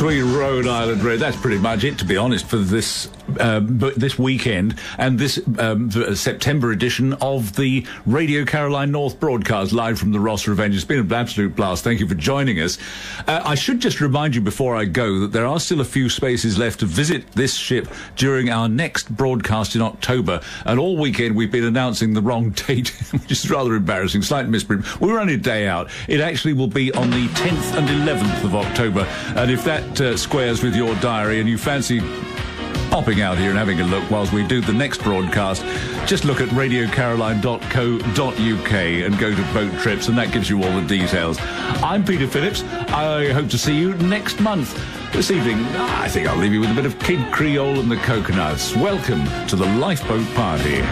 sweet Rhode Island Red. That's pretty much it, to be honest, for this weekend and this September edition of the Radio Caroline North broadcast live from the Ross Revenge. It's been an absolute blast. Thank you for joining us. I should just remind you before I go that there are still a few spaces left to visit this ship during our next broadcast in October. And all weekend we've been announcing the wrong date, which is rather embarrassing. Slight misprint. We're only a day out. It actually will be on the 10th and 11th of October. And if that squares with your diary and you fancy popping out here and having a look whilst we do the next broadcast, just look at radiocaroline.co.uk and go to boat trips, and that gives you all the details. I'm Peter Phillips. I hope to see you next month. This evening, I think I'll leave you with a bit of Kid Creole and the Coconuts. Welcome to the Lifeboat Party.